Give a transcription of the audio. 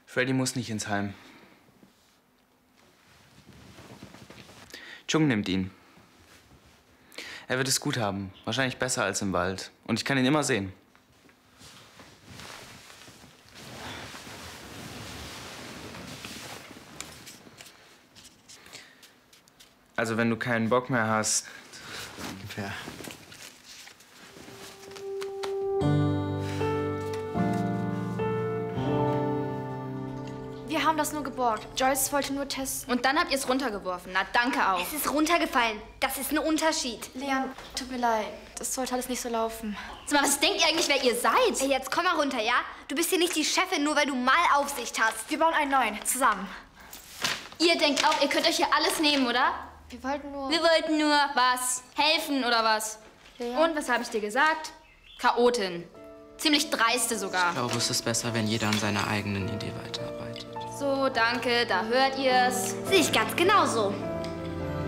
Freddy muss nicht ins Heim. Chung nimmt ihn. Er wird es gut haben. Wahrscheinlich besser als im Wald. Und ich kann ihn immer sehen. Also, wenn du keinen Bock mehr hast... Ja. Wir haben das nur geborgt. Joyce wollte nur testen. Und dann habt ihr es runtergeworfen. Na, danke auch. Es ist runtergefallen. Das ist ein Unterschied. Leon, tut mir leid. Das sollte alles nicht so laufen. Sag mal, was denkt ihr eigentlich, wer ihr seid? Ey, jetzt komm mal runter, ja? Du bist hier nicht die Chefin, nur weil du mal Aufsicht hast. Wir bauen einen neuen, zusammen. Ihr denkt auch, ihr könnt euch hier alles nehmen, oder? Wir wollten nur... Wir wollten nur was? Helfen oder was? Leon? Und was habe ich dir gesagt? Chaotin. Ziemlich dreiste sogar. Ich glaube, es ist besser, wenn jeder an seiner eigenen Idee weiterarbeitet. So, danke, da hört ihr's. Sehe ich ganz genauso.